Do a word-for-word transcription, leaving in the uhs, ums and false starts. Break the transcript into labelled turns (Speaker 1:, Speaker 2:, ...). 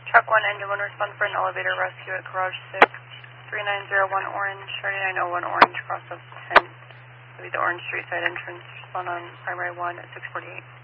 Speaker 1: Truck one, engine one, respond for an elevator rescue at garage six, three nine zero one Orange, thirty-nine oh one Orange, cross of ten. It'll be the Orange Street side entrance, respond on primary one at six forty-eight.